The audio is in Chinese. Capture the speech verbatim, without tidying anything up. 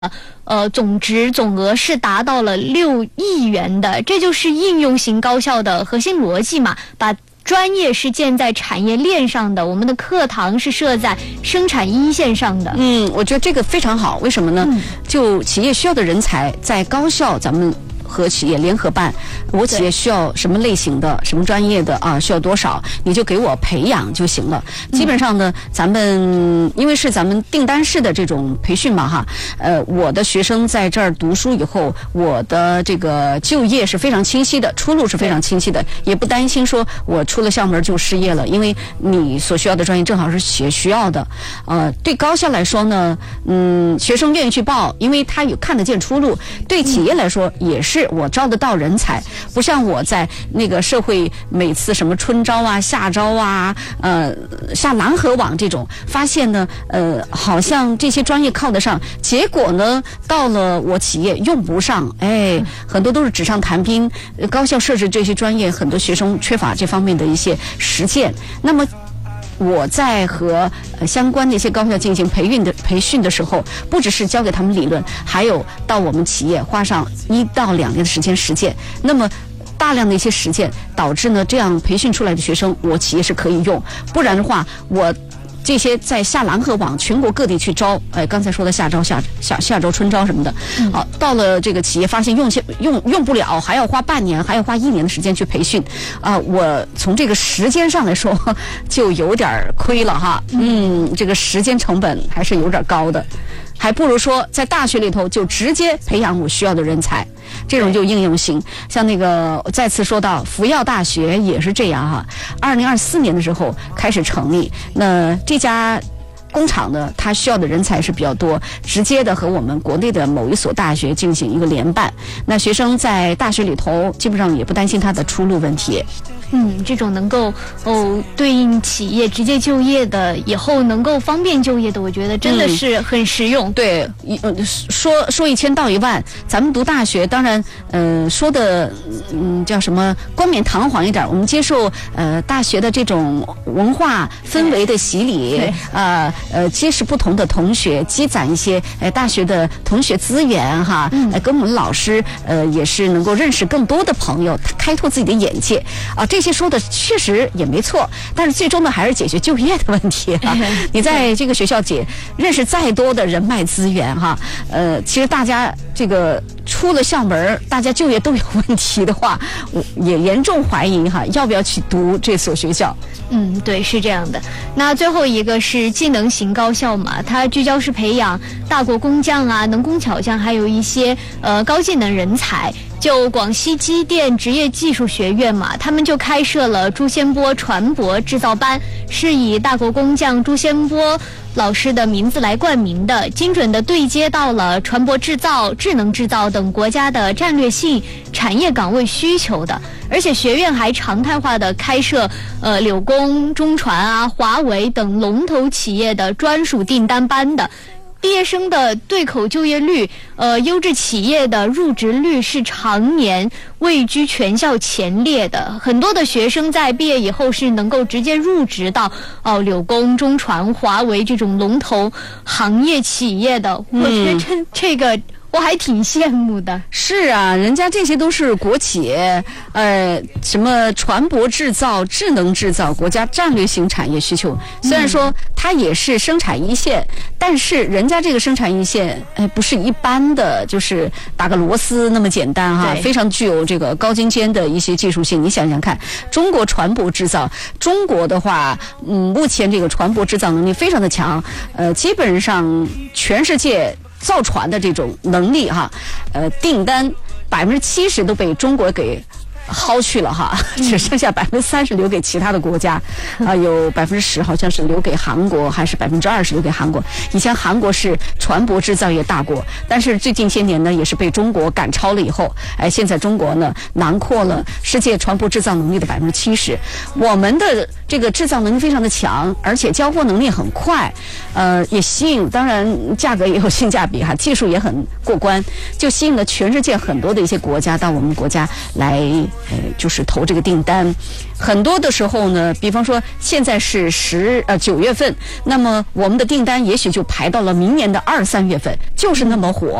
呃，总值总额是达到了六亿元的，这就是应用型高校的核心逻辑嘛，把专业是建在产业链上的，我们的课堂是设在生产一线上的。 嗯，我觉得这个非常好，为什么呢？嗯、就企业需要的人才，在高校咱们和企业联合办，我企业需要什么类型的、什么专业的啊，需要多少，你就给我培养就行了。基本上呢，咱们因为是咱们订单式的这种培训嘛，哈，呃，我的学生在这儿读书以后，我的这个就业是非常清晰的，出路是非常清晰的，也不担心说我出了校门就失业了，因为你所需要的专业正好是企业需要的。呃，对高校来说呢，嗯，学生愿意去报，因为他有看得见出路；对企业来说也是。我招得到人才，不像我在那个社会每次什么春招啊、夏招啊、呃下蓝河网这种，发现呢，呃，好像这些专业靠得上，结果呢，到了我企业用不上，哎，很多都是纸上谈兵。高校设置这些专业，很多学生缺乏这方面的一些实践，那么。我在和呃相关的一些高校进行培训的培训的时候，不只是教给他们理论，还有到我们企业花上一到两年的时间实践。那么大量的一些实践，导致呢这样培训出来的学生，我企业是可以用。不然的话，我。这些在下蓝河网全国各地去招，哎，刚才说的夏招、夏夏夏招、春招什么的，好、啊，到了这个企业发现用用用不了，还要花半年，还要花一年的时间去培训，啊，我从这个时间上来说就有点亏了哈，嗯，这个时间成本还是有点高的，还不如说在大学里头就直接培养我需要的人才。这种就应用型，像那个再次说到福耀大学也是这样哈。二零二四年的时候开始成立，那这家工厂呢，它需要的人才是比较多，直接的和我们国内的某一所大学进行一个联办。那学生在大学里头基本上也不担心他的出路问题。 嗯，这种能够哦对应企业直接就业的，以后能够方便就业的，我觉得真的是很实用。 嗯、对，一说说一千道一万，咱们读大学，当然，呃，说的嗯叫什么冠冕堂皇一点，我们接受呃大学的这种文化氛围的洗礼，啊呃结识不同的同学，积攒一些呃大学的同学资源哈，呃跟我们老师呃也是能够认识更多的朋友，开拓自己的眼界啊这。这些说的确实也没错，但是最终呢还是解决就业的问题啊！你在这个学校解认识再多的人脉资源哈，呃，其实大家这个出了校门，大家就业都有问题的话，我也严重怀疑哈，要不要去读这所学校？ 嗯，对，是这样的。那最后一个是技能型高校嘛，它聚焦是培养大国工匠啊、能工巧匠，还有一些呃高技能人才。就广西机电职业技术学院嘛，他们就开设了朱先波船舶制造班，是以大国工匠朱先波老师的名字来冠名的，精准的对接到了船舶制造、智能制造等国家的战略性产业岗位需求的。而且学院还常态化的开设呃柳工、中船啊、华为等龙头企业的专属订单班的。毕业生的对口就业率，呃，优质企业的入职率是常年位居全校前列的。很多的学生在毕业以后是能够直接入职到哦、呃、柳工、中传、华为这种龙头行业企业的。我觉得这、嗯、这个。我还挺羡慕的。 是啊，人家这些都是国企，呃，什么船舶制造、智能制造，国家战略性产业需求。虽然说它也是生产一线，嗯、但是人家这个生产一线，哎，不是一般的，就是打个螺丝那么简单哈，非常具有这个高精尖的一些技术性。你想想看，中国船舶制造，中国的话，嗯，目前这个船舶制造能力非常的强，呃，基本上全世界。造船的这种能力哈，呃，订单百分之七十都被中国给薅去了哈，只剩下百分之三十留给其他的国家，啊、呃，有百分之十好像是留给韩国，还是百分之二十留给韩国。以前韩国是船舶制造业大国，但是最近些年呢，也是被中国赶超了以后，哎，现在中国呢囊括了世界船舶制造能力的百分之七十。我们的这个制造能力非常的强，而且交货能力很快，呃，也吸引，当然价格也有性价比哈，技术也很过关，就吸引了全世界很多的一些国家到我们国家来。 呃，就是投这个订单。很多的时候呢，比方说现在是十呃九月份，那么我们的订单也许就排到了明年的二三月份，就是那么火。